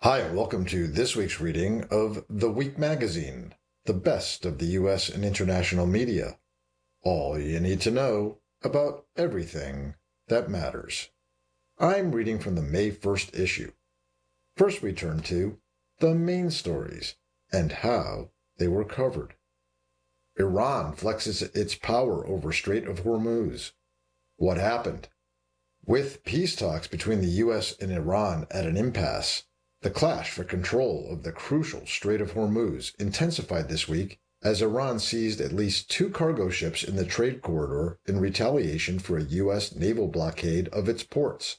Hi, and welcome to this week's reading of The Week Magazine, the best of the U.S. and international media. All you need to know about everything that matters. I'm reading from the May 1st issue. First, we turn to the main stories and how they were covered. Iran flexes its power over Strait of Hormuz. What happened? With peace talks between the U.S. and Iran at an impasse, the clash for control of the crucial Strait of Hormuz intensified this week as Iran seized at least 2 cargo ships in the trade corridor in retaliation for a U.S. naval blockade of its ports.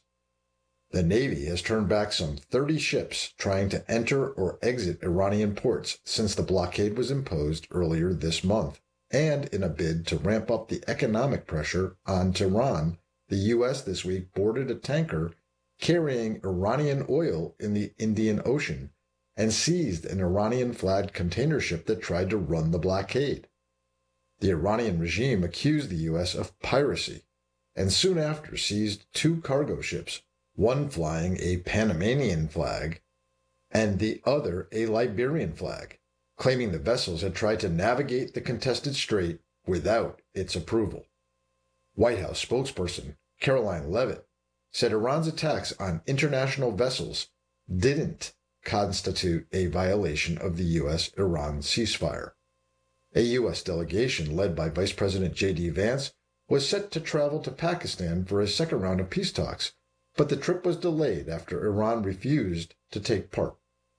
The Navy has turned back some 30 ships trying to enter or exit Iranian ports since the blockade was imposed earlier this month, and in a bid to ramp up the economic pressure on Tehran, the U.S. this week boarded a tanker carrying Iranian oil in the Indian Ocean and seized an Iranian-flagged container ship that tried to run the blockade. The Iranian regime accused the U.S. of piracy and soon after seized 2 cargo ships, one flying a Panamanian flag and the other a Liberian flag, claiming the vessels had tried to navigate the contested strait without its approval. White House spokesperson Caroline Leavitt said Iran's attacks on international vessels didn't constitute a violation of the U.S.-Iran ceasefire. A U.S. delegation led by Vice President J.D. Vance was set to travel to Pakistan for a second round of peace talks, but the trip was delayed after Iran refused to take part.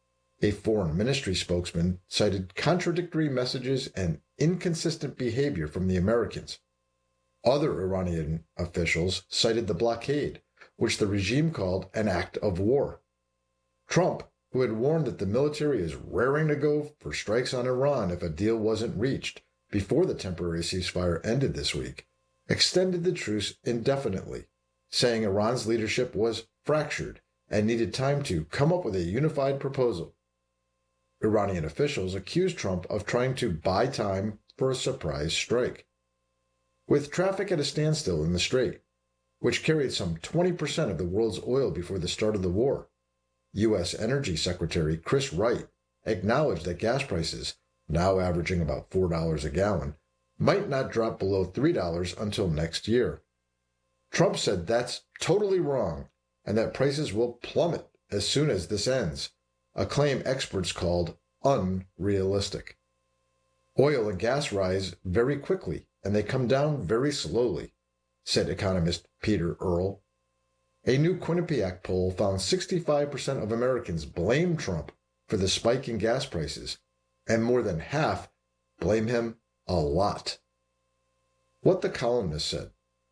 A foreign ministry spokesman cited contradictory messages and inconsistent behavior from the Americans. Other Iranian officials cited the blockade, which the regime called an act of war. Trump, who had warned that the military is raring to go for strikes on Iran if a deal wasn't reached before the temporary ceasefire ended this week, extended the truce indefinitely, saying Iran's leadership was fractured and needed time to come up with a unified proposal. Iranian officials accused Trump of trying to buy time for a surprise strike. With traffic at a standstill in the strait, which carried some 20% of the world's oil before the start of the war, U.S. Energy Secretary Chris Wright acknowledged that gas prices, now averaging about $4 a gallon, might not drop below $3 until next year. Trump said that's totally wrong and that prices will plummet as soon as this ends, a claim experts called unrealistic. Oil and gas rise very quickly and they come down very slowly, said economist Peter Earle. A new Quinnipiac poll found 65% of Americans blame Trump for the spike in gas prices, and more than half blame him a lot. What the columnist said.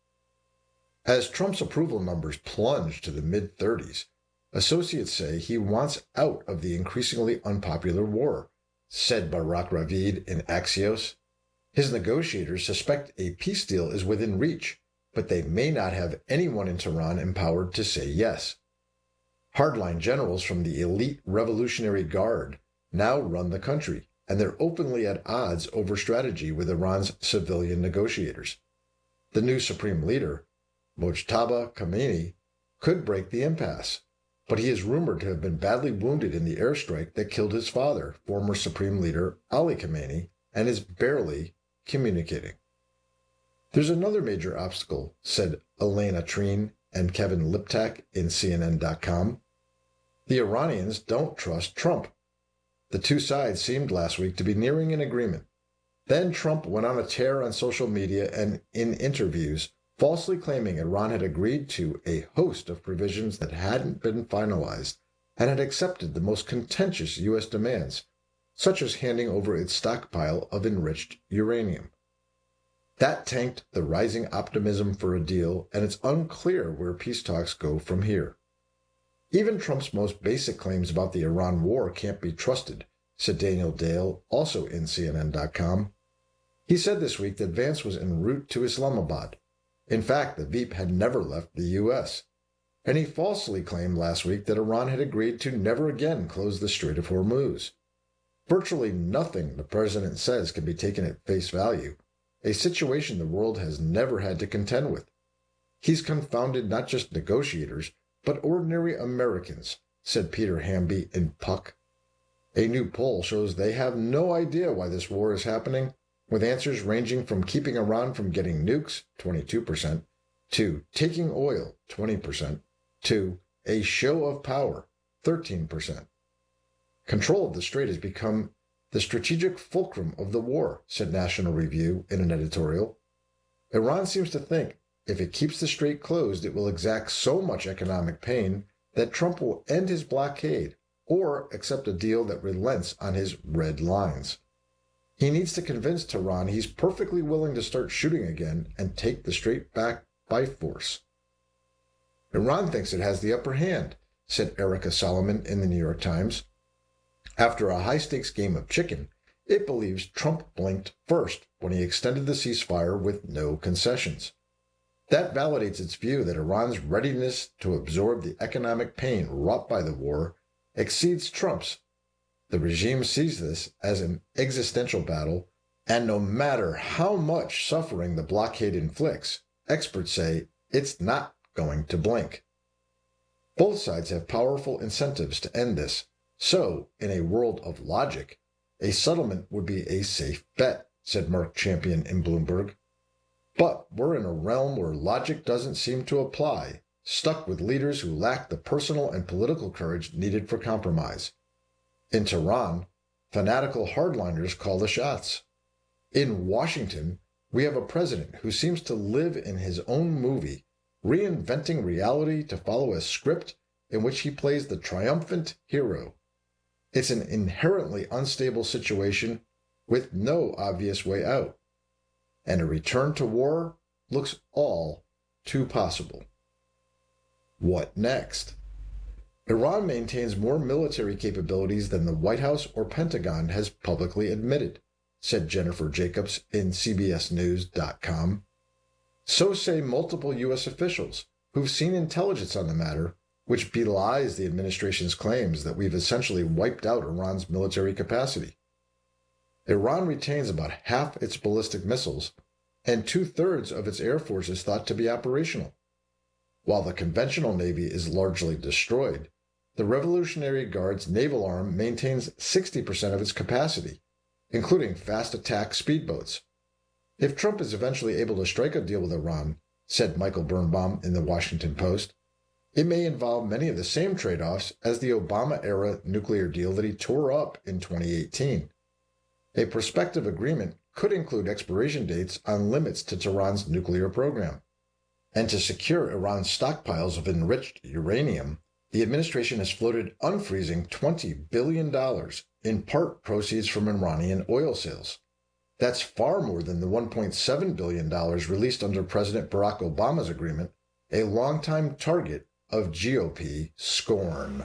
As Trump's approval numbers plunge to the mid-30s, associates say he wants out of the increasingly unpopular war, said Barak Ravid in Axios. His negotiators suspect a peace deal is within reach, but they may not have anyone in Tehran empowered to say yes. Hardline generals from the elite Revolutionary Guard now run the country, and they're openly at odds over strategy with Iran's civilian negotiators. The new supreme leader, Mojtaba Khamenei, could break the impasse, but he is rumored to have been badly wounded in the airstrike that killed his father, former supreme leader Ali Khamenei, and is barely communicating. There's another major obstacle, said Elena Treen and Kevin Liptak in CNN.com. The Iranians don't trust Trump. The two sides seemed last week to be nearing an agreement. Then Trump went on a tear on social media and in interviews, falsely claiming Iran had agreed to a host of provisions that hadn't been finalized and had accepted the most contentious U.S. demands, such as handing over its stockpile of enriched uranium. That tanked the rising optimism for a deal, and it's unclear where peace talks go from here. Even Trump's most basic claims about the Iran war can't be trusted, said Daniel Dale, also in CNN.com. He said this week that Vance was en route to Islamabad. In fact, the Veep had never left the U.S. And he falsely claimed last week that Iran had agreed to never again close the Strait of Hormuz. Virtually nothing the president says can be taken at face value, a situation the world has never had to contend with. He's confounded not just negotiators, but ordinary Americans, said Peter Hamby in Puck. A new poll shows they have no idea why this war is happening, with answers ranging from keeping Iran from getting nukes, 22%, to taking oil, 20%, to a show of power, 13%. Control of the strait has become the strategic fulcrum of the war, said National Review in an editorial. Iran seems to think if it keeps the strait closed, it will exact so much economic pain that Trump will end his blockade or accept a deal that relents on his red lines. He needs to convince Tehran he's perfectly willing to start shooting again and take the strait back by force. Iran thinks it has the upper hand, said Erica Solomon in the New York Times. After a high-stakes game of chicken, it believes Trump blinked first when he extended the ceasefire with no concessions. That validates its view that Iran's readiness to absorb the economic pain wrought by the war exceeds Trump's. The regime sees this as an existential battle, and no matter how much suffering the blockade inflicts, experts say it's not going to blink. Both sides have powerful incentives to end this, so, in a world of logic, a settlement would be a safe bet, said Mark Champion in Bloomberg. But we're in a realm where logic doesn't seem to apply, stuck with leaders who lack the personal and political courage needed for compromise. In Tehran, fanatical hardliners call the shots. In Washington, we have a president who seems to live in his own movie, reinventing reality to follow a script in which he plays the triumphant hero. It's an inherently unstable situation with no obvious way out, and a return to war looks all too possible. What next? Iran maintains more military capabilities than the White House or Pentagon has publicly admitted, said Jennifer Jacobs in CBSNews.com. So say multiple U.S. officials who've seen intelligence on the matter, which belies the administration's claims that we've essentially wiped out Iran's military capacity. Iran retains about half its ballistic missiles, and 2/3 of its air force is thought to be operational. While the conventional navy is largely destroyed, the Revolutionary Guard's naval arm maintains 60% of its capacity, including fast attack speedboats. If Trump is eventually able to strike a deal with Iran, said Michael Birnbaum in the Washington Post, it may involve many of the same trade-offs as the Obama-era nuclear deal that he tore up in 2018. A prospective agreement could include expiration dates on limits to Tehran's nuclear program. And to secure Iran's stockpiles of enriched uranium, the administration has floated unfreezing $20 billion, in part proceeds from Iranian oil sales. That's far more than the $1.7 billion released under President Barack Obama's agreement, a longtime target of GOP scorn.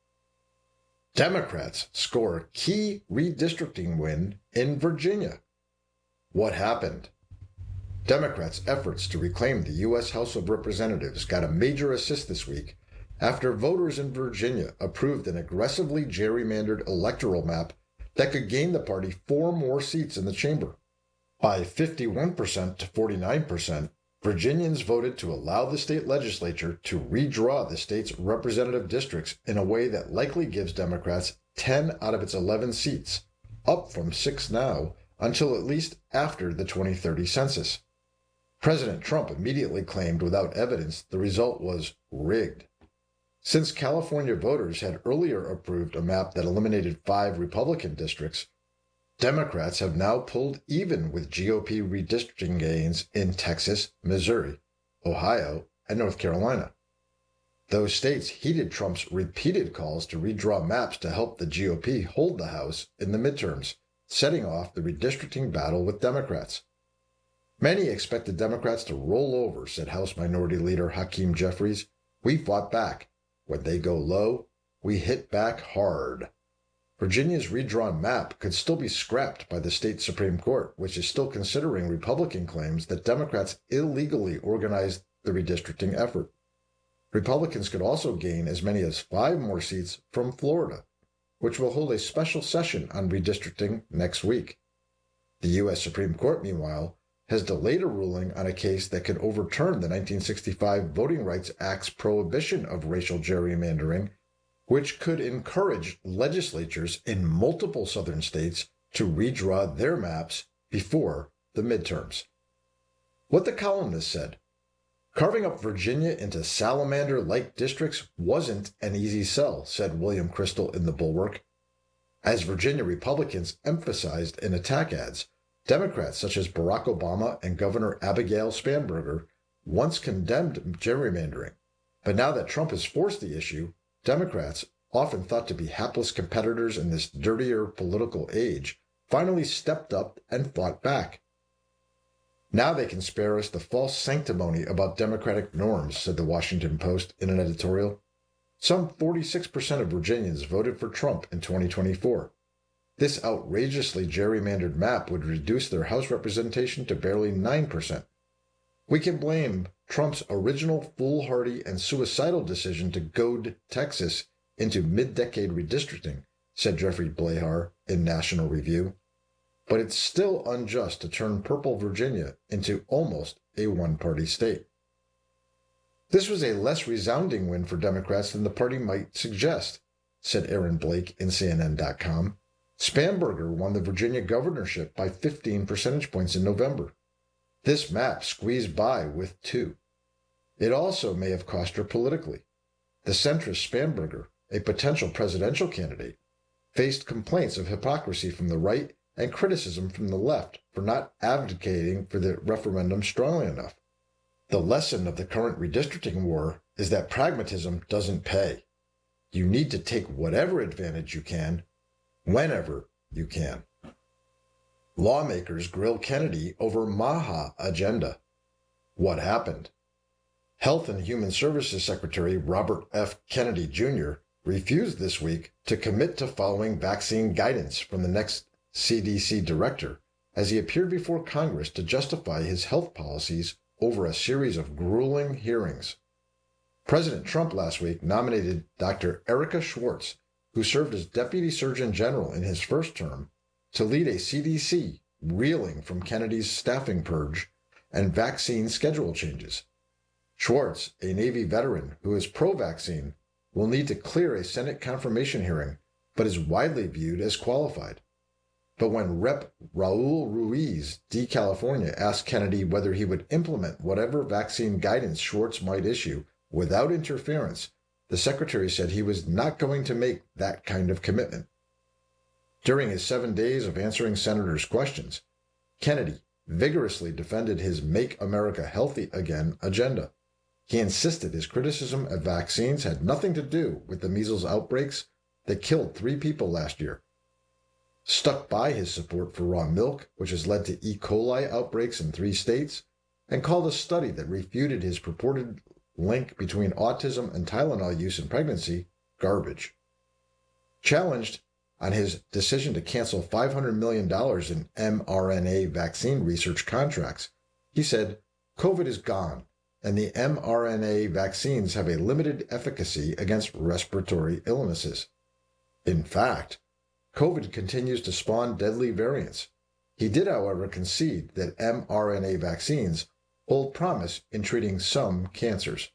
Democrats score a key redistricting win in Virginia. What happened? Democrats' efforts to reclaim the U.S. House of Representatives got a major assist this week after voters in Virginia approved an aggressively gerrymandered electoral map that could gain the party 4 more seats in the chamber. By 51% to 49%, Virginians voted to allow the state legislature to redraw the state's representative districts in a way that likely gives Democrats 10 out of its 11 seats, up from 6 now, until at least after the 2030 census. President Trump immediately claimed without evidence the result was rigged. Since California voters had earlier approved a map that eliminated 5 Republican districts, Democrats have now pulled even with GOP redistricting gains in Texas, Missouri, Ohio, and North Carolina. Those states heeded Trump's repeated calls to redraw maps to help the GOP hold the House in the midterms, setting off the redistricting battle with Democrats. Many expected Democrats to roll over, said House Minority Leader Hakeem Jeffries. We fought back. When they go low, we hit back hard. Virginia's redrawn map could still be scrapped by the state Supreme Court, which is still considering Republican claims that Democrats illegally organized the redistricting effort. Republicans could also gain as many as 5 more seats from Florida, which will hold a special session on redistricting next week. The U.S. Supreme Court, meanwhile, has delayed a ruling on a case that could overturn the 1965 Voting Rights Act's prohibition of racial gerrymandering which could encourage legislatures in multiple southern states to redraw their maps before the midterms. What the columnist said: carving up Virginia into salamander-like districts wasn't an easy sell, said William Crystal in The Bulwark. As Virginia Republicans emphasized in attack ads, Democrats such as Barack Obama and Governor Abigail Spanberger once condemned gerrymandering, but now that Trump has forced the issue, Democrats, often thought to be hapless competitors in this dirtier political age, finally stepped up and fought back. Now they can spare us the false sanctimony about Democratic norms, said the Washington Post in an editorial. Some 46% of Virginians voted for Trump in 2024. This outrageously gerrymandered map would reduce their House representation to barely 9%. We can blame Trump's original foolhardy and suicidal decision to goad Texas into mid-decade redistricting, said Jeffrey Blahar in National Review. But it's still unjust to turn purple Virginia into almost a one-party state. This was a less resounding win for Democrats than the party might suggest, said Aaron Blake in CNN.com. Spanberger won the Virginia governorship by 15 percentage points in November. This map squeezed by with 2. It also may have cost her politically. The centrist Spanberger, a potential presidential candidate, faced complaints of hypocrisy from the right and criticism from the left for not advocating for the referendum strongly enough. The lesson of the current redistricting war is that pragmatism doesn't pay. You need to take whatever advantage you can, whenever you can. Lawmakers grill Kennedy over MAHA agenda. What happened? Health and Human Services Secretary Robert F. Kennedy Jr. refused this week to commit to following vaccine guidance from the next CDC director as he appeared before Congress to justify his health policies over a series of grueling hearings. President Trump last week nominated Dr. Erica Schwartz, who served as Deputy Surgeon General in his first term, to lead a CDC reeling from Kennedy's staffing purge and vaccine schedule changes. Schwartz, a Navy veteran who is pro-vaccine, will need to clear a Senate confirmation hearing, but is widely viewed as qualified. But when Rep. Raul Ruiz, D. California, asked Kennedy whether he would implement whatever vaccine guidance Schwartz might issue without interference, the secretary said he was not going to make that kind of commitment. During his 7 days of answering senators' questions, Kennedy vigorously defended his Make America Healthy Again agenda. He insisted his criticism of vaccines had nothing to do with the measles outbreaks that killed 3 people last year. Stuck by his support for raw milk, which has led to E. coli outbreaks in 3 states, and called a study that refuted his purported link between autism and Tylenol use in pregnancy garbage. Challenged on his decision to cancel $500 million in mRNA vaccine research contracts, he said, COVID is gone, and the mRNA vaccines have a limited efficacy against respiratory illnesses. In fact, COVID continues to spawn deadly variants. He did, however, concede that mRNA vaccines hold promise in treating some cancers.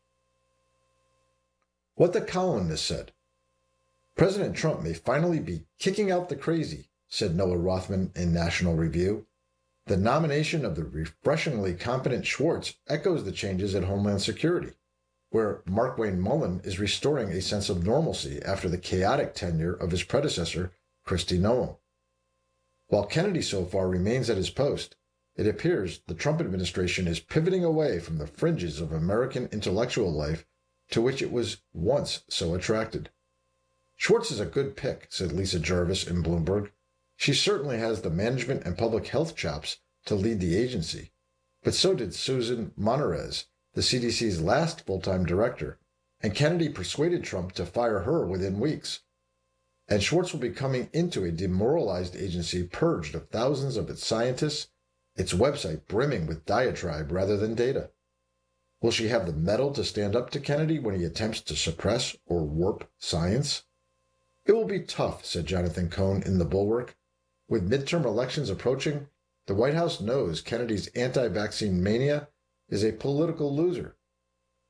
What the columnist said: President Trump may finally be kicking out the crazy, said Noah Rothman in National Review. The nomination of the refreshingly competent Schwartz echoes the changes at Homeland Security, where Markwayne Mullin is restoring a sense of normalcy after the chaotic tenure of his predecessor, Kristi Noem. While Kennedy so far remains at his post, it appears the Trump administration is pivoting away from the fringes of American intellectual life to which it was once so attracted. Schwartz is a good pick, said Lisa Jarvis in Bloomberg. She certainly has the management and public health chops to lead the agency, but so did Susan Monterez, the CDC's last full-time director, and Kennedy persuaded Trump to fire her within weeks. And Schwartz will be coming into a demoralized agency purged of thousands of its scientists, its website brimming with diatribe rather than data. Will she have the mettle to stand up to Kennedy when he attempts to suppress or warp science? It will be tough, said Jonathan Cohn in The Bulwark. With midterm elections approaching, the White House knows Kennedy's anti-vaccine mania is a political loser.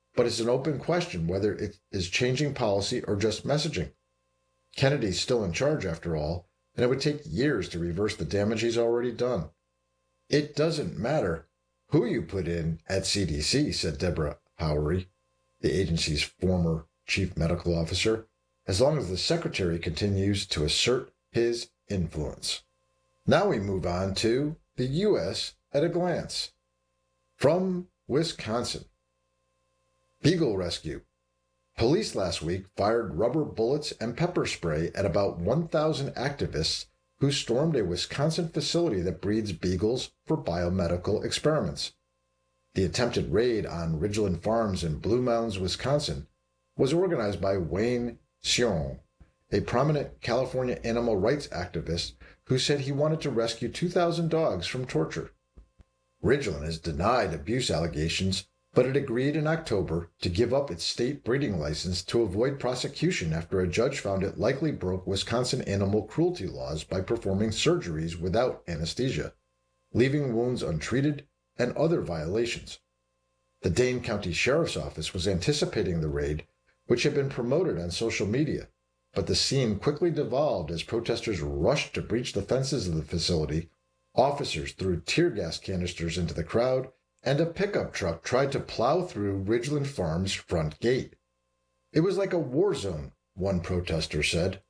but it's an open question whether it is changing policy or just messaging. Kennedy's still in charge, after all, and it would take years to reverse the damage he's already done. It doesn't matter who you put in at CDC, said Deborah Howery, the agency's former chief medical officer, as long as the secretary continues to assert his influence. Now we move on to the U.S. at a glance. From Wisconsin. Beagle rescue. Police last week fired rubber bullets and pepper spray at about 1,000 activists who stormed a Wisconsin facility that breeds beagles for biomedical experiments. The attempted raid on Ridgeland Farms in Blue Mountains, Wisconsin, was organized by Wayne Sion, a prominent California animal rights activist who said he wanted to rescue 2,000 dogs from torture. Ridgeland has denied abuse allegations, but it agreed in October to give up its state breeding license to avoid prosecution after a judge found it likely broke Wisconsin animal cruelty laws by performing surgeries without anesthesia, leaving wounds untreated, and other violations. The Dane County Sheriff's Office was anticipating the raid, which had been promoted on social media, but the scene quickly devolved as protesters rushed to breach the fences of the facility, officers threw tear gas canisters into the crowd, and a pickup truck tried to plow through Ridgeland Farms' front gate. It was like a war zone, one protester said.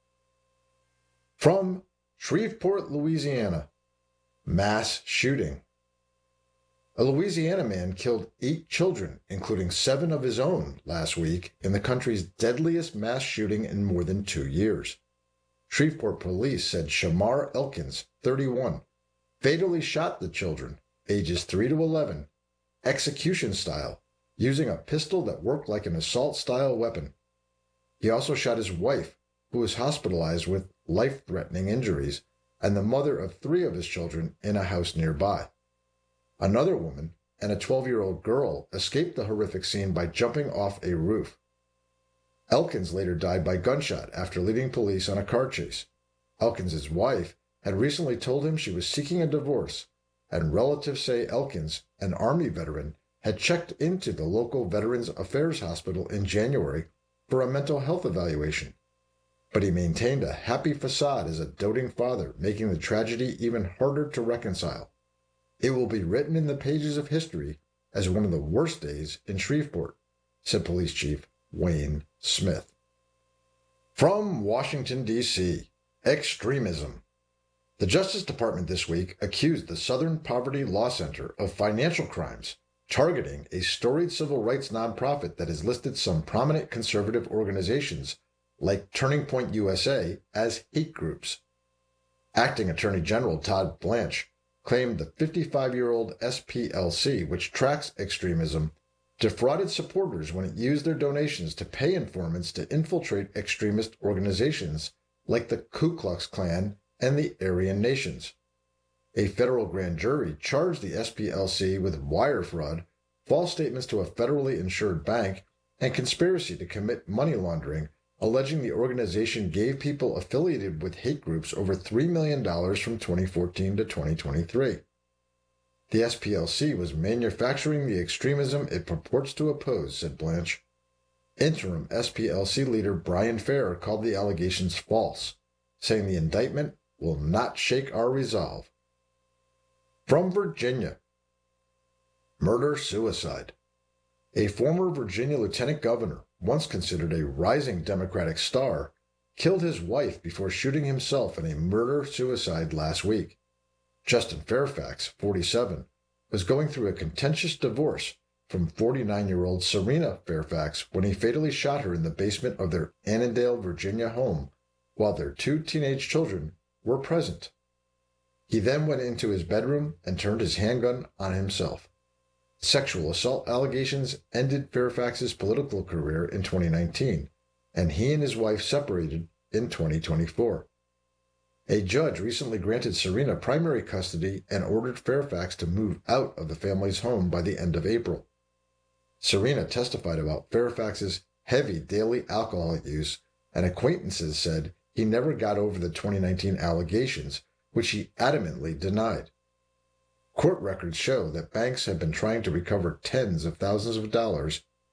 From Shreveport, Louisiana. Mass shooting. A Louisiana man killed 8 children, including 7 of his own, last week in the country's deadliest mass shooting in more than 2 years. Shreveport police said Shamar Elkins, 31, fatally shot the children, ages 3 to 11, execution style, using a pistol that worked like an assault-style weapon. He also shot his wife, who was hospitalized with life-threatening injuries, and the mother of 3 of his children in a house nearby. Another woman and a 12-year-old girl escaped the horrific scene by jumping off a roof. Elkins later died by gunshot after leading police on a car chase. Elkins' wife had recently told him she was seeking a divorce, and relatives say Elkins, an Army veteran, had checked into the local Veterans Affairs Hospital in January for a mental health evaluation. But he maintained a happy facade as a doting father, making the tragedy even harder to reconcile. It will be written in the pages of history as one of the worst days in Shreveport, said Police Chief Wayne Smith. From Washington, D.C., extremism. The Justice Department this week accused the Southern Poverty Law Center of financial crimes, targeting a storied civil rights nonprofit that has listed some prominent conservative organizations, like Turning Point USA, as hate groups. Acting Attorney General Todd Blanche claimed the 55-year-old SPLC, which tracks extremism, defrauded supporters when it used their donations to pay informants to infiltrate extremist organizations like the Ku Klux Klan and the Aryan Nations. A federal grand jury charged the SPLC with wire fraud, false statements to a federally insured bank, and conspiracy to commit money laundering, alleging the organization gave people affiliated with hate groups over $3 million from 2014 to 2023. The SPLC was manufacturing the extremism it purports to oppose, said Blanche. Interim SPLC leader Brian Fair called the allegations false, saying the indictment will not shake our resolve. From Virginia. Murder-suicide. A former Virginia lieutenant governor, once considered a rising Democratic star, killed his wife before shooting himself in a murder-suicide last week. Justin Fairfax, 47, was going through a contentious divorce from 49-year-old Serena Fairfax when he fatally shot her in the basement of their Annandale, Virginia home, while their 2 teenage children were present. He then went into his bedroom and turned his handgun on himself. Sexual assault allegations ended Fairfax's political career in 2019, and he and his wife separated in 2024. A judge recently granted Serena primary custody and ordered Fairfax to move out of the family's home by the end of April. Serena testified about Fairfax's heavy daily alcohol use, and acquaintances said he never got over the 2019 allegations, which he adamantly denied. Court records show that banks have been trying to recover tens of thousands of dollars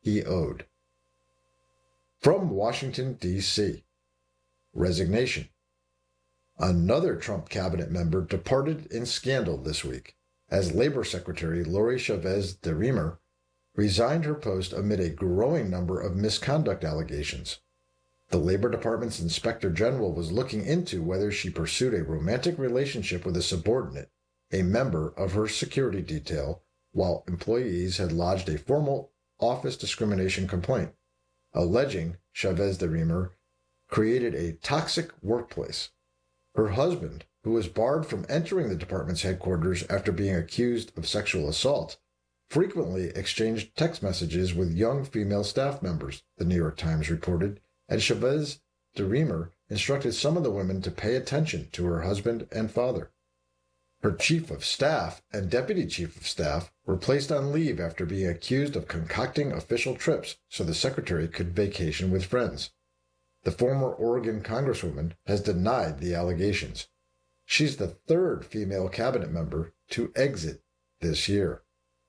he owed. From Washington, D.C. Resignation. Another Trump cabinet member departed in scandal this week, as Labor Secretary Lori Chavez DeRemer resigned her post amid a growing number of misconduct allegations. The Labor Department's Inspector General was looking into whether she pursued a romantic relationship with a subordinate, a member of her security detail, while employees had lodged a formal office discrimination complaint, alleging Chavez DeRemer created a toxic workplace. Her husband, who was barred from entering the department's headquarters after being accused of sexual assault, frequently exchanged text messages with young female staff members, the New York Times reported, and Chavez DeRemer instructed some of the women to pay attention to her husband and father. Her chief of staff and deputy chief of staff were placed on leave after being accused of concocting official trips so the secretary could vacation with friends. The former Oregon congresswoman has denied the allegations. She's the third female cabinet member to exit this year.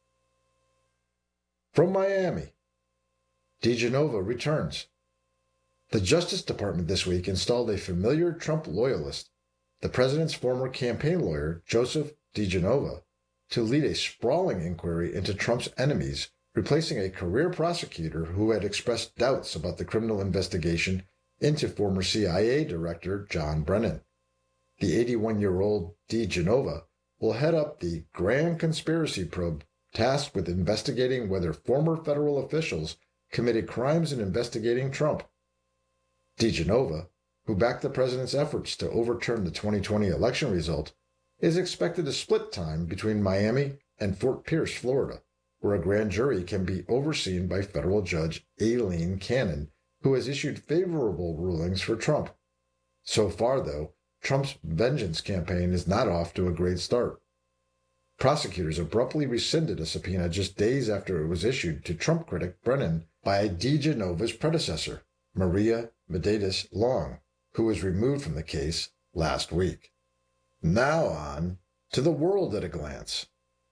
From Miami, DeGenova returns. The Justice Department this week installed a familiar Trump loyalist, the president's former campaign lawyer, Joseph DeGenova, to lead a sprawling inquiry into Trump's enemies, replacing a career prosecutor who had expressed doubts about the criminal investigation into former CIA Director John Brennan. The 81-year-old DeGenova will head up the Grand Conspiracy Probe tasked with investigating whether former federal officials committed crimes in investigating Trump. DeGenova, who backed the president's efforts to overturn the 2020 election result, is expected to split time between Miami and Fort Pierce, Florida, where a grand jury can be overseen by federal judge Aileen Cannon, who has issued favorable rulings for Trump. So far, though, Trump's vengeance campaign is not off to a great start. Prosecutors abruptly rescinded a subpoena just days after it was issued to Trump critic Brennan by DeGenova's predecessor, Maria Menendez Long, who was removed from the case last week. Now on to the world at a glance.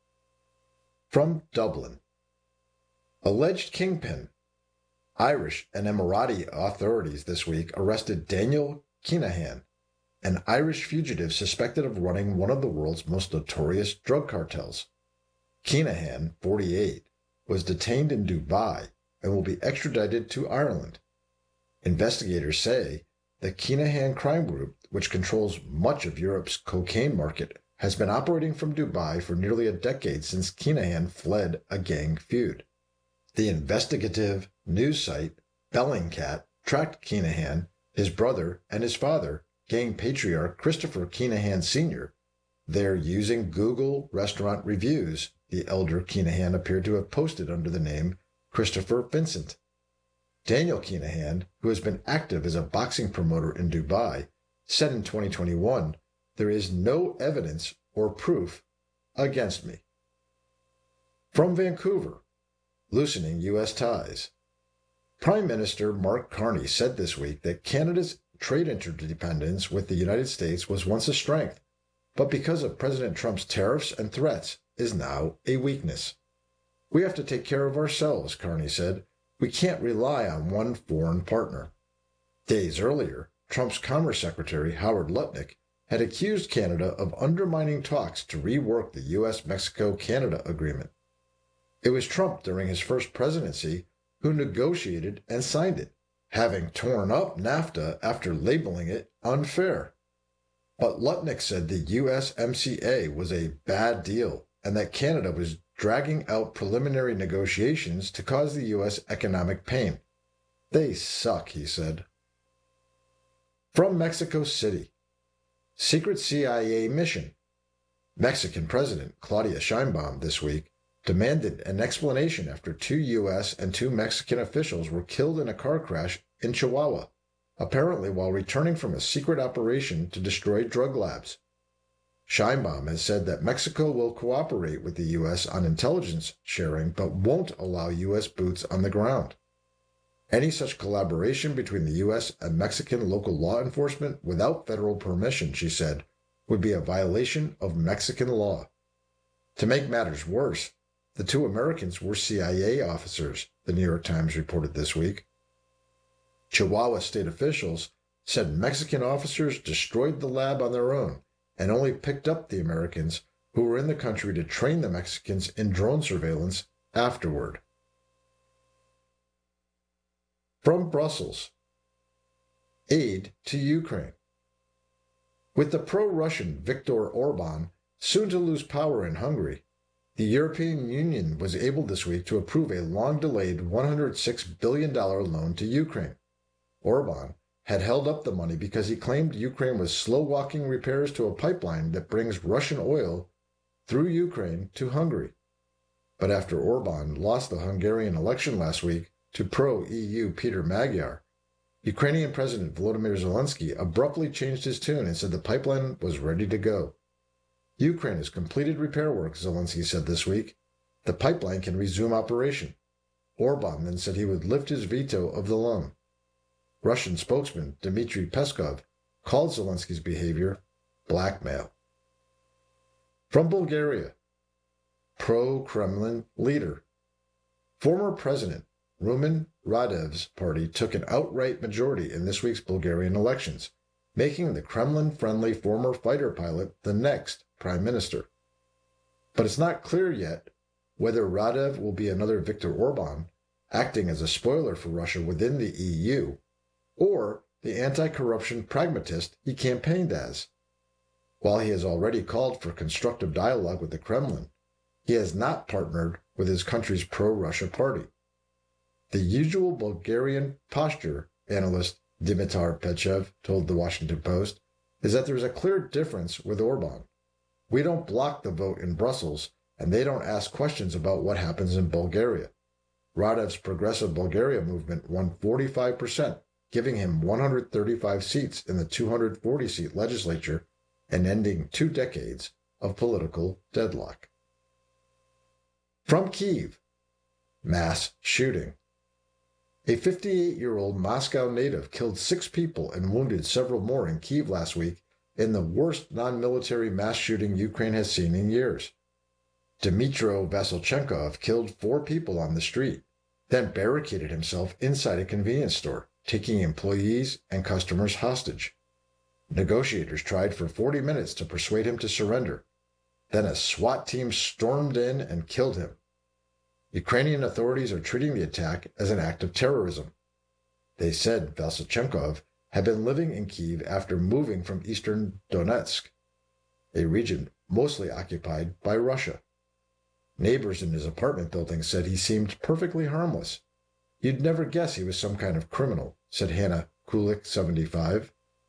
From Dublin. Alleged kingpin. Irish and Emirati authorities this week arrested Daniel Kinahan, an Irish fugitive suspected of running one of the world's most notorious drug cartels. Kinahan, 48, was detained in Dubai and will be extradited to Ireland. Investigators say the Kinahan crime group, which controls much of Europe's cocaine market, has been operating from Dubai for nearly a decade since Kinahan fled a gang feud. The investigative news site Bellingcat tracked Kinahan, his brother, and his father, gang patriarch Christopher Kinahan Sr. They're using Google restaurant reviews the elder Kinahan appeared to have posted under the name Christopher Vincent. Daniel Kinahan, who has been active as a boxing promoter in Dubai, said in 2021, "There is no evidence or proof against me." From Vancouver, loosening U.S. ties. Prime Minister Mark Carney said this week that Canada's trade interdependence with the United States was once a strength, but because of President Trump's tariffs and threats, is now a weakness. "We have to take care of ourselves," Carney said. "We can't rely on one foreign partner." Days earlier, Trump's Commerce Secretary Howard Lutnick had accused Canada of undermining talks to rework the U.S.-Mexico-Canada agreement. It was Trump during his first presidency who negotiated and signed it, having torn up NAFTA after labeling it unfair. But Lutnick said the USMCA was a bad deal and that Canada was dragging out preliminary negotiations to cause the U.S. economic pain. "They suck," he said. From Mexico City. Secret CIA mission. Mexican President Claudia Sheinbaum this week demanded an explanation after 2 U.S. and 2 Mexican officials were killed in a car crash in Chihuahua, apparently while returning from a secret operation to destroy drug labs. Sheinbaum has said that Mexico will cooperate with the U.S. on intelligence sharing but won't allow U.S. boots on the ground. Any such collaboration between the U.S. and Mexican local law enforcement without federal permission, she said, would be a violation of Mexican law. To make matters worse, The two Americans were CIA officers, the New York Times reported this week. Chihuahua state officials said Mexican officers destroyed the lab on their own and only picked up the Americans who were in the country to train the Mexicans in drone surveillance afterward. From Brussels, aid to Ukraine. With the pro-Russian Viktor Orban soon to lose power in Hungary, the European Union was able this week to approve a long-delayed $106 billion loan to Ukraine. Orban had held up the money because he claimed Ukraine was slow-walking repairs to a pipeline that brings Russian oil through Ukraine to Hungary. But after Orban lost the Hungarian election last week to pro-EU Peter Magyar, Ukrainian President Volodymyr Zelensky abruptly changed his tune and said the pipeline was ready to go. Ukraine has completed repair work, Zelensky said this week. The pipeline can resume operation. Orban then said he would lift his veto of the loan. Russian spokesman Dmitry Peskov called Zelensky's behavior blackmail. From Bulgaria, pro-Kremlin leader. Former President Rumen Radev's party took an outright majority in this week's Bulgarian elections, making the Kremlin-friendly former fighter pilot the next prime minister. But it's not clear yet whether Radev will be another Viktor Orban, acting as a spoiler for Russia within the EU, or the anti-corruption pragmatist he campaigned as. While he has already called for constructive dialogue with the Kremlin, he has not partnered with his country's pro-Russia party. The usual Bulgarian posture, analyst Dimitar Pechev told the Washington Post, is that there is a clear difference with Orban. We don't block the vote in Brussels, and they don't ask questions about what happens in Bulgaria. Radev's Progressive Bulgaria movement won 45%, giving him 135 seats in the 240-seat legislature and ending 2 decades of political deadlock. From Kyiv, mass shooting. A 58-year-old Moscow native killed 6 people and wounded several more in Kyiv last week in the worst non-military mass shooting Ukraine has seen in years. Dmytro Vasilchenkov killed 4 people on the street, then barricaded himself inside a convenience store, taking employees and customers hostage. Negotiators tried for 40 minutes to persuade him to surrender. Then a SWAT team stormed in and killed him. Ukrainian authorities are treating the attack as an act of terrorism. They said Vasilchenkov had been living in Kyiv after moving from eastern Donetsk, a region mostly occupied by Russia. Neighbors in his apartment building said he seemed perfectly harmless. You'd never guess he was some kind of criminal, said Hannah Kulik, 75.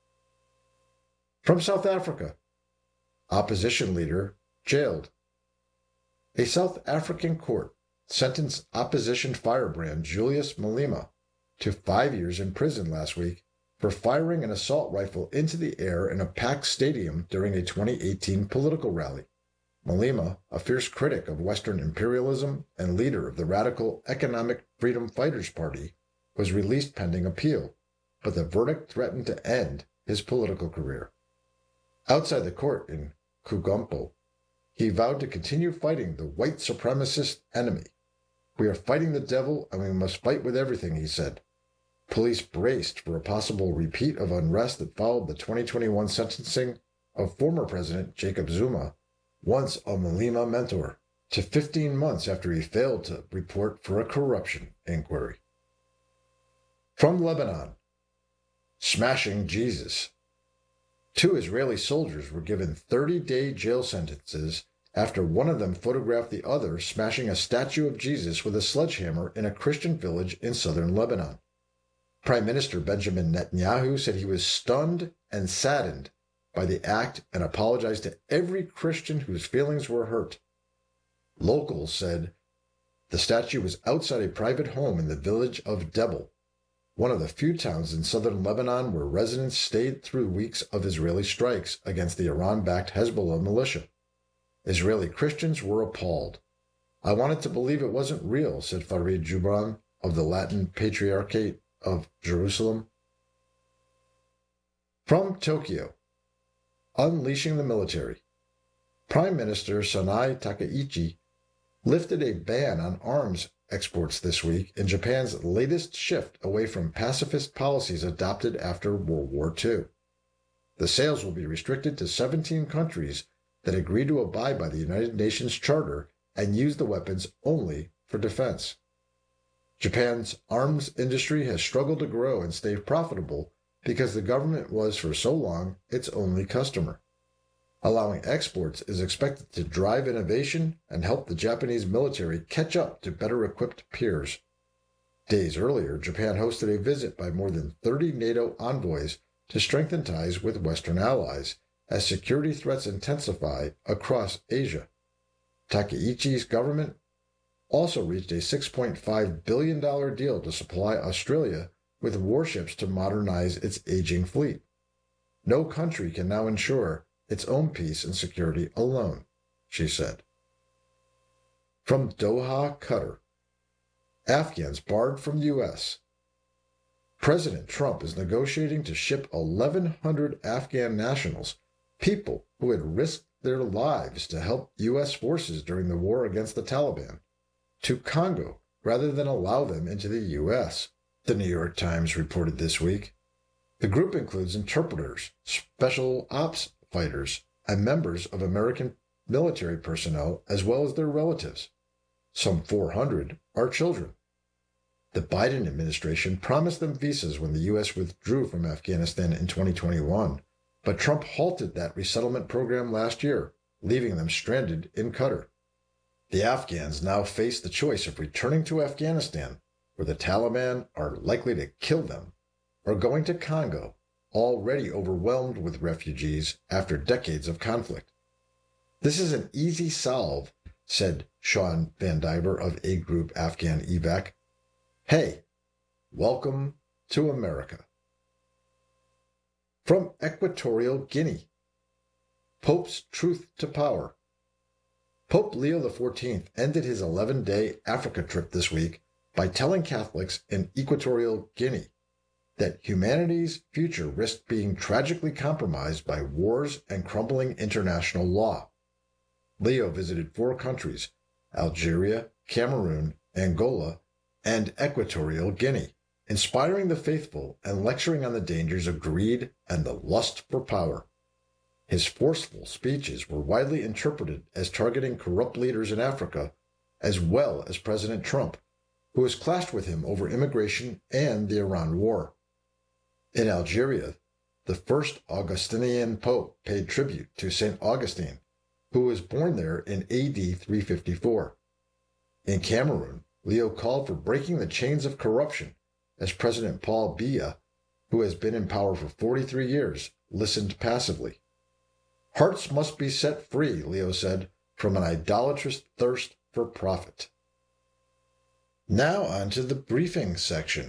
From South Africa, opposition leader jailed. A South African court sentenced opposition firebrand Julius Malema to 5 years in prison last week for firing an assault rifle into the air in a packed stadium during a 2018 political rally. Malema, a fierce critic of Western imperialism and leader of the radical Economic Freedom Fighters Party, was released pending appeal, but the verdict threatened to end his political career. Outside the court in Kugompo, he vowed to continue fighting the white supremacist enemy. We are fighting the devil, and we must fight with everything, he said. Police braced for a possible repeat of unrest that followed the 2021 sentencing of former President Jacob Zuma, once a Malema mentor, to 15 months after he failed to report for a corruption inquiry. From Lebanon, smashing Jesus. 2 Israeli soldiers were given 30-day jail sentences after one of them photographed the other smashing a statue of Jesus with a sledgehammer in a Christian village in southern Lebanon. Prime Minister Benjamin Netanyahu said he was stunned and saddened by the act and apologized to every Christian whose feelings were hurt. Locals said the statue was outside a private home in the village of Debel, one of the few towns in southern Lebanon where residents stayed through weeks of Israeli strikes against the Iran-backed Hezbollah militia. Israeli Christians were appalled. I wanted to believe it wasn't real, said Farid Jubran of the Latin Patriarchate of Jerusalem. From Tokyo, unleashing the military. Prime Minister Sanai Takaichi lifted a ban on arms exports this week in Japan's latest shift away from pacifist policies adopted after World War II. The sales will be restricted to 17 countries that agree to abide by the United Nations Charter and use the weapons only for defense. Japan's arms industry has struggled to grow and stay profitable because the government was for so long its only customer. Allowing exports is expected to drive innovation and help the Japanese military catch up to better equipped peers. Days earlier, Japan hosted a visit by more than 30 NATO envoys to strengthen ties with Western allies as security threats intensify across Asia. Takaichi's government also reached a $6.5 billion deal to supply Australia with warships to modernize its aging fleet. No country can now ensure its own peace and security alone, she said. From Doha, Qatar. Afghans barred from U.S. President Trump is negotiating to ship 1,100 Afghan nationals, people who had risked their lives to help U.S. forces during the war against the Taliban, to Congo rather than allow them into the U.S., the New York Times reported this week. The group includes interpreters, special ops fighters, and members of American military personnel, as well as their relatives. Some 400 are children. The Biden administration promised them visas when the U.S. withdrew from Afghanistan in 2021, but Trump halted that resettlement program last year, leaving them stranded in Qatar. The Afghans now face the choice of returning to Afghanistan, where the Taliban are likely to kill them, or going to Congo, already overwhelmed with refugees after decades of conflict. This is an easy solve, said Sean Van Diver of Aid Group Afghan Evac. Hey, welcome to America. From Equatorial Guinea. Pope's truth to power. Pope Leo XIV ended his 11-day Africa trip this week by telling Catholics in Equatorial Guinea that humanity's future risked being tragically compromised by wars and crumbling international law. Leo visited 4 countries, Algeria, Cameroon, Angola, and Equatorial Guinea, inspiring the faithful and lecturing on the dangers of greed and the lust for power. His forceful speeches were widely interpreted as targeting corrupt leaders in Africa, as well as President Trump, who has clashed with him over immigration and the Iran war. In Algeria, the first Augustinian pope paid tribute to St. Augustine, who was born there in AD 354. In Cameroon, Leo called for breaking the chains of corruption, as President Paul Biya, who has been in power for 43 years, listened passively. Hearts must be set free, Leo said, from an idolatrous thirst for profit. Now on to the briefing section.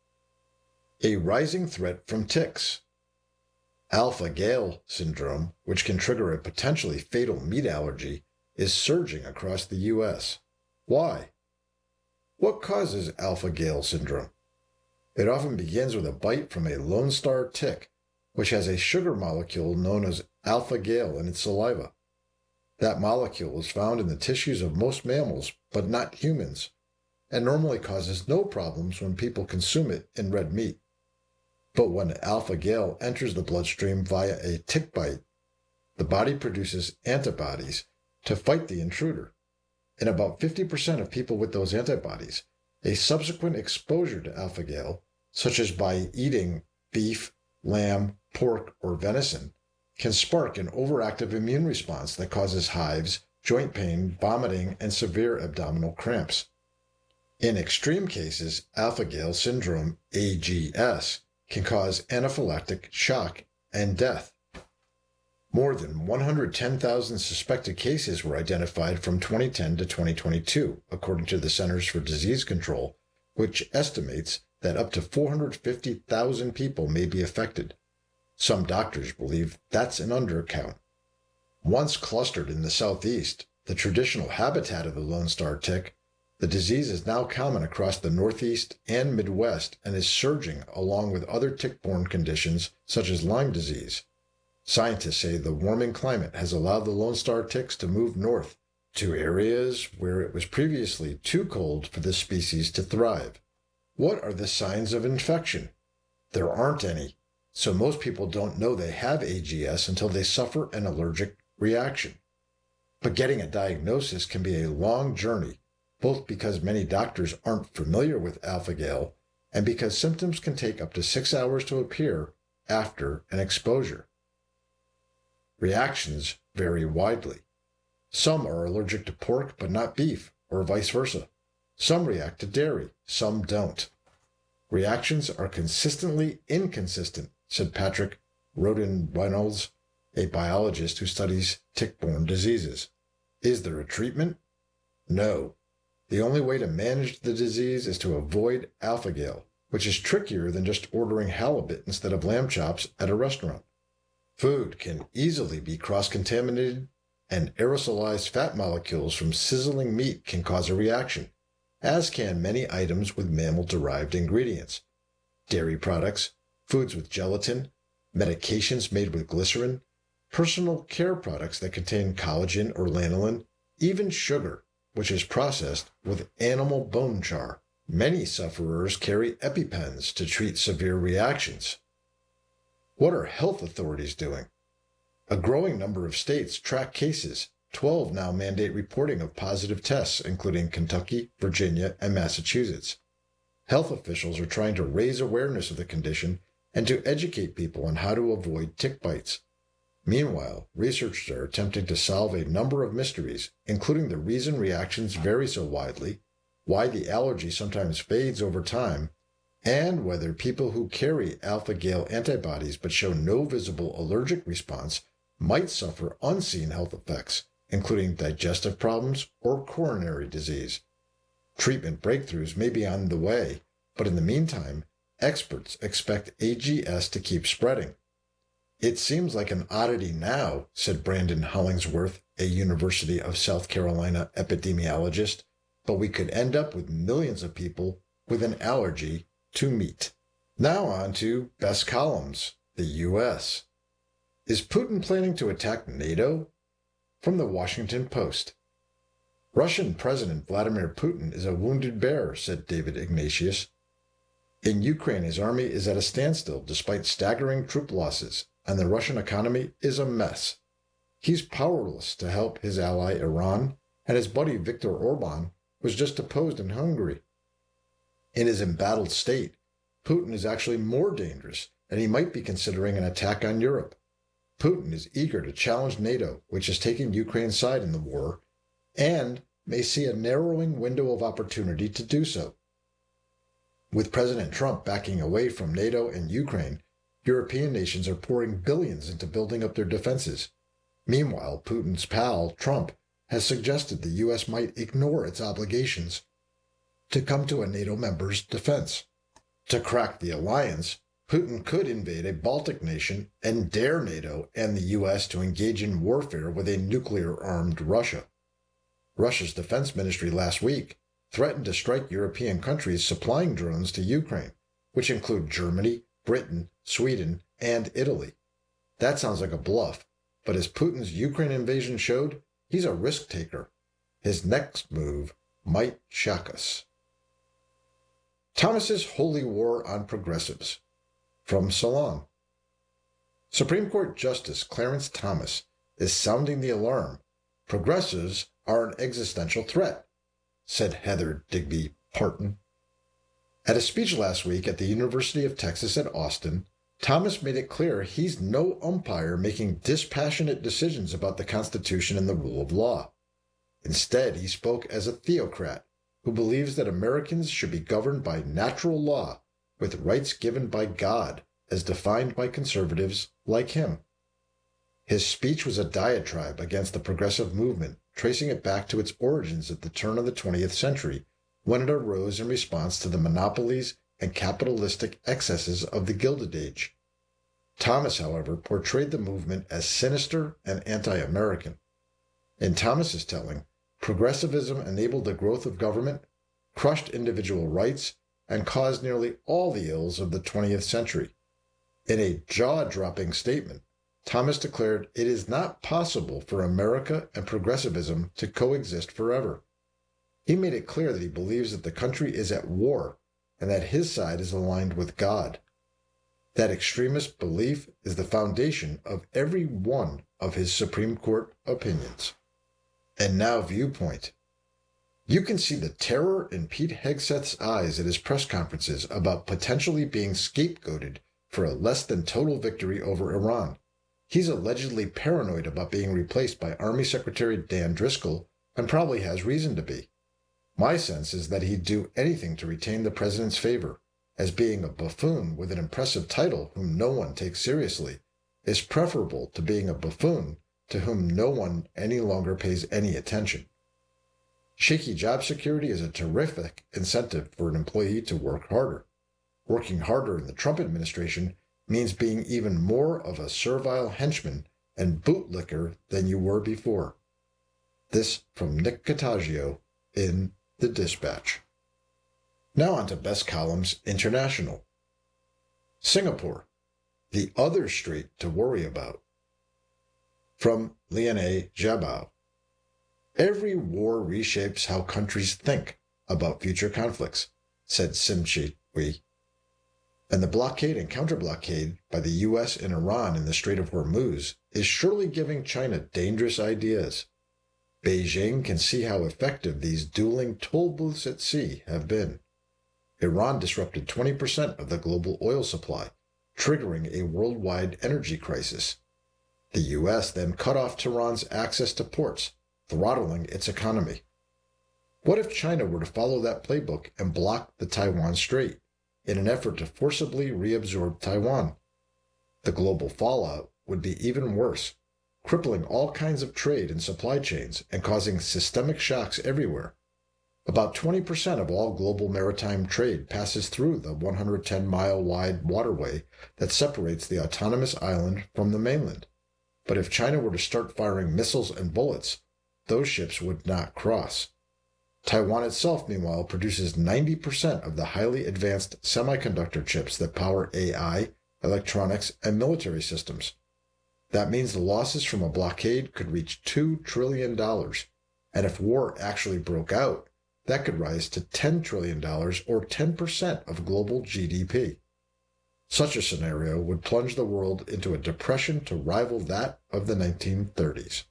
A rising threat from ticks. Alpha-Gal syndrome, which can trigger a potentially fatal meat allergy, is surging across the U.S. Why? What causes alpha-Gal syndrome? It often begins with a bite from a Lone Star tick, which has a sugar molecule known as alpha-Gal in its saliva. That molecule is found in the tissues of most mammals, but not humans, and normally causes no problems when people consume it in red meat. But when alpha-Gal enters the bloodstream via a tick bite, the body produces antibodies to fight the intruder. In about 50% of people with those antibodies, a subsequent exposure to alpha-Gal, such as by eating beef, lamb, pork, or venison, can spark an overactive immune response that causes hives, joint pain, vomiting, and severe abdominal cramps. In extreme cases, alpha-Gal syndrome, AGS, can cause anaphylactic shock and death. More than 110,000 suspected cases were identified from 2010 to 2022, according to the Centers for Disease Control, which estimates that up to 450,000 people may be affected. Some doctors believe that's an undercount. Once clustered in the southeast, the traditional habitat of the Lone Star tick, the disease is now common across the Northeast and Midwest and is surging along with other tick-borne conditions such as Lyme disease. Scientists say the warming climate has allowed the Lone Star ticks to move north, to areas where it was previously too cold for the species to thrive. What are the signs of infection? There aren't any, so most people don't know they have AGS until they suffer an allergic reaction. But getting a diagnosis can be a long journey, both because many doctors aren't familiar with alpha-gal and because symptoms can take up to 6 hours to appear after an exposure. Reactions vary widely. Some are allergic to pork but not beef, or vice versa. Some react to dairy, some don't. Reactions are consistently inconsistent, said Patrick Roden-Reynolds, a biologist who studies tick-borne diseases. Is there a treatment? No. The only way to manage the disease is to avoid alpha-gal, which is trickier than just ordering halibut instead of lamb chops at a restaurant. Food can easily be cross-contaminated, and aerosolized fat molecules from sizzling meat can cause a reaction, as can many items with mammal-derived ingredients. Dairy products, foods with gelatin, medications made with glycerin, personal care products that contain collagen or lanolin, even sugar, which is processed with animal bone char. Many sufferers carry EpiPens to treat severe reactions. What are health authorities doing? A growing number of states track cases. 12 now mandate reporting of positive tests, including Kentucky, Virginia, and Massachusetts. Health officials are trying to raise awareness of the condition and to educate people on how to avoid tick bites. Meanwhile, researchers are attempting to solve a number of mysteries, including the reason reactions vary so widely, why the allergy sometimes fades over time, and whether people who carry alpha-gal antibodies but show no visible allergic response might suffer unseen health effects, including digestive problems or coronary disease. Treatment breakthroughs may be on the way, but in the meantime, experts expect AGS to keep spreading. It seems like an oddity now, said Brandon Hollingsworth, a University of South Carolina epidemiologist, but we could end up with millions of people with an allergy to meat. Now on to best columns, the U.S. Is Putin planning to attack NATO? From the Washington Post. Russian President Vladimir Putin is a wounded bear, said David Ignatius. In Ukraine, his army is at a standstill despite staggering troop losses, and the Russian economy is a mess. He's powerless to help his ally Iran, and his buddy Viktor Orban was just deposed in Hungary. In his embattled state, Putin is actually more dangerous, and he might be considering an attack on Europe. Putin is eager to challenge NATO, which is taking Ukraine's side in the war, and may see a narrowing window of opportunity to do so. With President Trump backing away from NATO and Ukraine, European nations are pouring billions into building up their defenses. Meanwhile, Putin's pal, Trump, has suggested the U.S. might ignore its obligations to come to a NATO member's defense. To crack the alliance, Putin could invade a Baltic nation and dare NATO and the U.S. to engage in warfare with a nuclear-armed Russia. Russia's defense ministry last week threatened to strike European countries supplying drones to Ukraine, which include Germany, Britain, Sweden, and Italy. That sounds like a bluff, but as Putin's Ukraine invasion showed, he's a risk-taker. His next move might shock us. Thomas's Holy War on Progressives. From Salon. Supreme Court Justice Clarence Thomas is sounding the alarm. Progressives are an existential threat, said Heather Digby Parton. At a speech last week at the University of Texas at Austin, Thomas made it clear he's no umpire making dispassionate decisions about the Constitution and the rule of law. Instead, he spoke as a theocrat who believes that Americans should be governed by natural law with rights given by God as defined by conservatives like him. His speech was a diatribe against the progressive movement, tracing it back to its origins at the turn of the 20th century, when it arose in response to the monopolies and capitalistic excesses of the Gilded Age. Thomas, however, portrayed the movement as sinister and anti-American. In Thomas's telling, progressivism enabled the growth of government, crushed individual rights, and caused nearly all the ills of the 20th century. In a jaw-dropping statement, Thomas declared it is not possible for America and progressivism to coexist forever. He made it clear that he believes that the country is at war and that his side is aligned with God. That extremist belief is the foundation of every one of his Supreme Court opinions. And now Viewpoint. You can see the terror in Pete Hegseth's eyes at his press conferences about potentially being scapegoated for a less than total victory over Iran. He's allegedly paranoid about being replaced by Army Secretary Dan Driscoll, and probably has reason to be. My sense is that he'd do anything to retain the president's favor, as being a buffoon with an impressive title whom no one takes seriously is preferable to being a buffoon to whom no one any longer pays any attention. Shaky job security is a terrific incentive for an employee to work harder. Working harder in the Trump administration means being even more of a servile henchman and bootlicker than you were before. This from Nick Cataggio in The Dispatch. Now on to Best Columns International. Singapore, the other strait to worry about. From Liane Jabao. Every war reshapes how countries think about future conflicts, said Sim Chi Hui. And the blockade and counter-blockade by the U.S. and Iran in the Strait of Hormuz is surely giving China dangerous ideas. Beijing can see how effective these dueling toll booths at sea have been. Iran disrupted 20% of the global oil supply, triggering a worldwide energy crisis. The U.S. then cut off Tehran's access to ports, throttling its economy. What if China were to follow that playbook and block the Taiwan Strait in an effort to forcibly reabsorb Taiwan? The global fallout would be even worse, crippling all kinds of trade and supply chains and causing systemic shocks everywhere. About 20% of all global maritime trade passes through the 110-mile-wide waterway that separates the autonomous island from the mainland. But if China were to start firing missiles and bullets, those ships would not cross. Taiwan itself, meanwhile, produces 90% of the highly advanced semiconductor chips that power AI, electronics, and military systems. That means the losses from a blockade could reach $2 trillion, and if war actually broke out, that could rise to $10 trillion or 10% of global GDP. Such a scenario would plunge the world into a depression to rival that of the 1930s.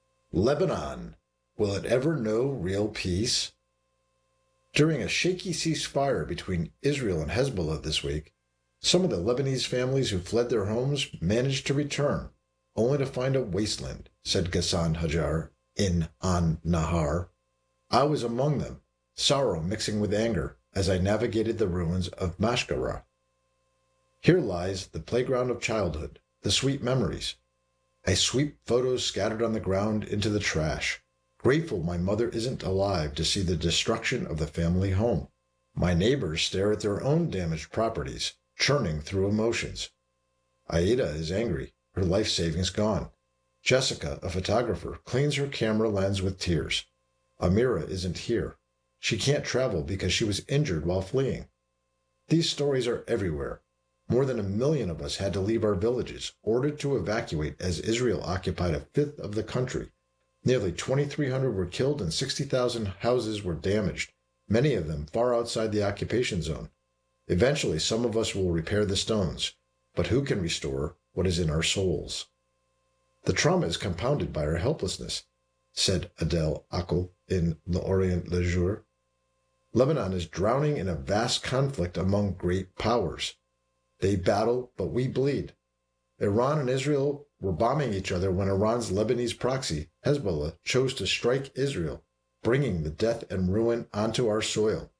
Lebanon. Will it ever know real peace? During a shaky ceasefire between Israel and Hezbollah this week, some of the Lebanese families who fled their homes managed to return, only to find a wasteland, said Ghassan Hajar in An Nahar. I was among them, sorrow mixing with anger, as I navigated the ruins of Mashkara. Here lies the playground of childhood, the sweet memories. I sweep photos scattered on the ground into the trash, grateful my mother isn't alive to see the destruction of the family home. My neighbors stare at their own damaged properties, churning through emotions. Aida is angry, her life savings gone. Jessica, a photographer, cleans her camera lens with tears. Amira isn't here. She can't travel because she was injured while fleeing. These stories are everywhere. More than 1 million of us had to leave our villages, ordered to evacuate as Israel occupied a fifth of the country. Nearly 2,300 were killed and 60,000 houses were damaged, many of them far outside the occupation zone. Eventually, some of us will repair the stones, but who can restore what is in our souls? The trauma is compounded by our helplessness, said Adel Akel in L'Orient Le Jour. Lebanon is drowning in a vast conflict among great powers. They battle, but we bleed. Iran and Israel were bombing each other when Iran's Lebanese proxy, Hezbollah, chose to strike Israel, bringing the death and ruin onto our soil.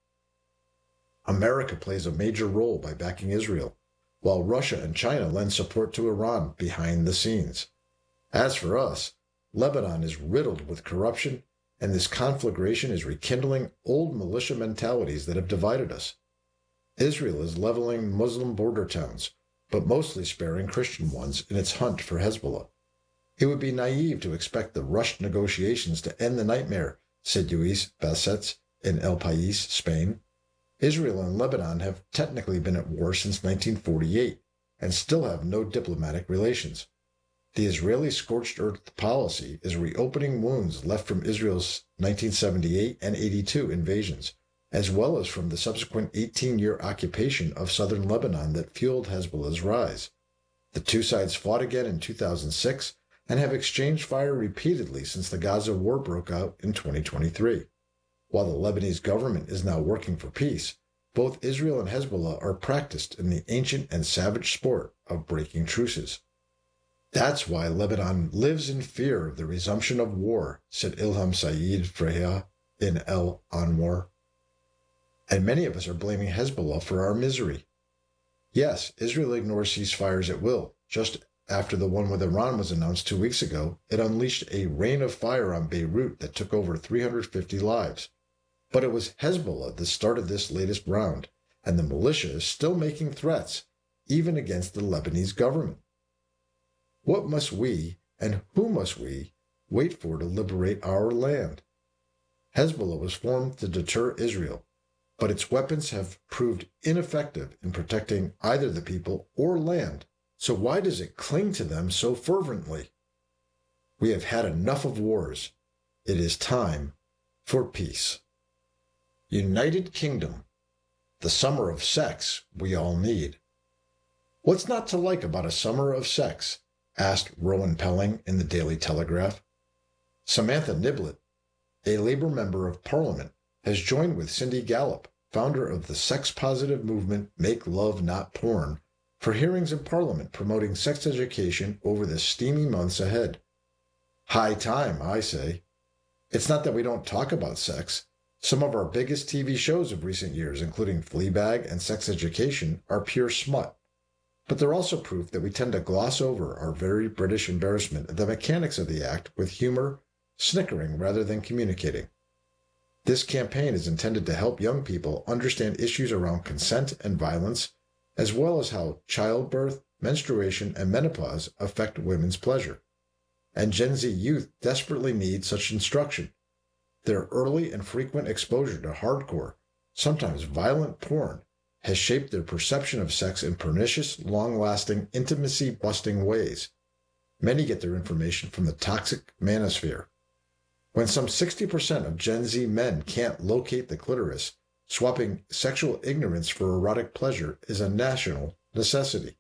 America plays a major role by backing Israel, while Russia and China lend support to Iran behind the scenes. As for us, Lebanon is riddled with corruption, and this conflagration is rekindling old militia mentalities that have divided us. Israel is leveling Muslim border towns, but mostly sparing Christian ones in its hunt for Hezbollah. It would be naive to expect the rushed negotiations to end the nightmare, said Luis Bassets in El País, Spain. Israel and Lebanon have technically been at war since 1948 and still have no diplomatic relations. The Israeli scorched earth policy is reopening wounds left from Israel's 1978 and 82 invasions, as well as from the subsequent 18-year occupation of southern Lebanon that fueled Hezbollah's rise. The two sides fought again in 2006 and have exchanged fire repeatedly since the Gaza war broke out in 2023. While the Lebanese government is now working for peace, both Israel and Hezbollah are practiced in the ancient and savage sport of breaking truces. That's why Lebanon lives in fear of the resumption of war, said Ilham Saeed Freya in El Anwar. And many of us are blaming Hezbollah for our misery. Yes, Israel ignores ceasefires at will. Just after the one with Iran was announced 2 weeks ago, it unleashed a rain of fire on Beirut that took over 350 lives. But it was Hezbollah that started this latest round, and the militia is still making threats, even against the Lebanese government. What must we, and who must we, wait for to liberate our land? Hezbollah was formed to deter Israel, but its weapons have proved ineffective in protecting either the people or land, so why does it cling to them so fervently? We have had enough of wars. It is time for peace. United Kingdom, the summer of sex we all need. What's not to like about a summer of sex? Asked Rowan Pelling in the Daily Telegraph. Samantha Niblett, a Labour member of Parliament, has joined with Cindy Gallop, founder of the sex-positive movement Make Love Not Porn, for hearings in Parliament promoting sex education over the steamy months ahead. High time, I say. It's not that we don't talk about sex. Some of our biggest TV shows of recent years, including Fleabag and Sex Education, are pure smut. But they're also proof that we tend to gloss over our very British embarrassment of the mechanics of the act with humor, snickering rather than communicating. This campaign is intended to help young people understand issues around consent and violence, as well as how childbirth, menstruation, and menopause affect women's pleasure. And Gen Z youth desperately need such instruction. Their early and frequent exposure to hardcore, sometimes violent porn, has shaped their perception of sex in pernicious, long-lasting, intimacy-busting ways. Many get their information from the toxic manosphere. When some 60% of Gen Z men can't locate the clitoris, swapping sexual ignorance for erotic pleasure is a national necessity.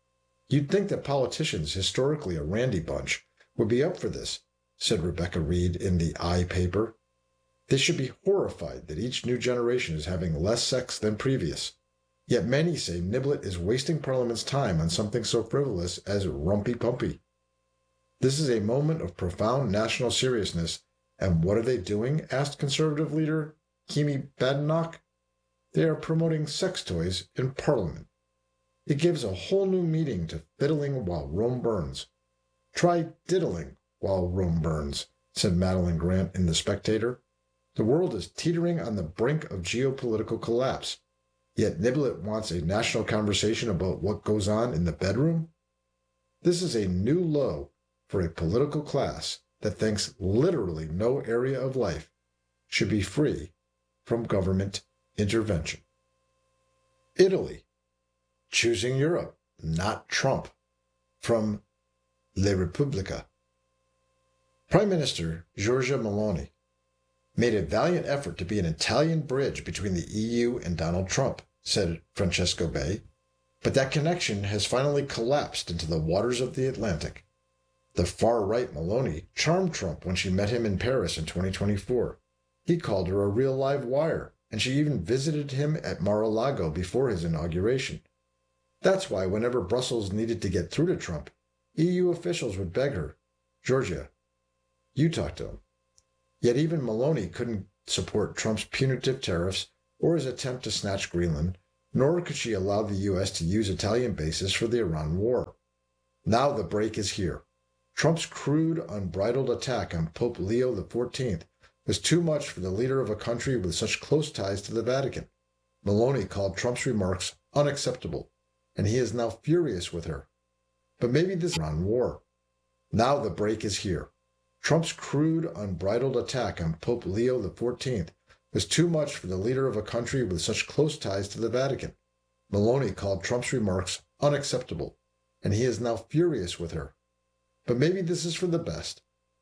You'd think that politicians, historically a randy bunch, would be up for this, said Rebecca Reed in the I paper. They should be horrified that each new generation is having less sex than previous. Yet many say Niblett is wasting Parliament's time on something so frivolous as rumpy-pumpy. This is a moment of profound national seriousness, and what are they doing? Asked Conservative leader Kemi Badenoch. They are promoting sex toys in Parliament. It gives a whole new meaning to fiddling while Rome burns. Try diddling while Rome burns, said Madeline Grant in The Spectator. The world is teetering on the brink of geopolitical collapse, yet Niblett wants a national conversation about what goes on in the bedroom? This is a new low for a political class that thinks literally no area of life should be free from government intervention. Italy, choosing Europe, not Trump, from La Repubblica. Prime Minister Giorgia Meloni made a valiant effort to be an Italian bridge between the EU and Donald Trump, said Francesco Bay, but that connection has finally collapsed into the waters of the Atlantic. The far-right Meloni charmed Trump when she met him in Paris in 2024. He called her a real live wire, and she even visited him at Mar-a-Lago before his inauguration. That's why whenever Brussels needed to get through to Trump, EU officials would beg her, Georgia, you talk to him. Yet even Meloni couldn't support Trump's punitive tariffs or his attempt to snatch Greenland, nor could she allow the U.S. to use Italian bases for the Iran war. Now the break is here. Trump's crude, unbridled attack on Pope Leo XIV was too much for the leader of a country with such close ties to the Vatican. Meloni called Trump's remarks unacceptable, and he is now furious with her. But maybe this is Iran war. Now the break is here. Trump's crude, unbridled attack on Pope Leo XIV was too much for the leader of a country with such close ties to the Vatican. Meloni called Trump's remarks unacceptable, and he is now furious with her. but maybe this is for the best.